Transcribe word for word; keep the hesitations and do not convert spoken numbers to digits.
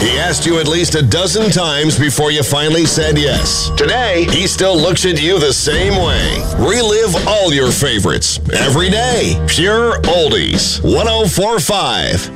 He asked you at least a dozen times before you finally said yes. Today, he still looks at you the same way. Relive all your favorites every day. Pure Oldies. one oh four point five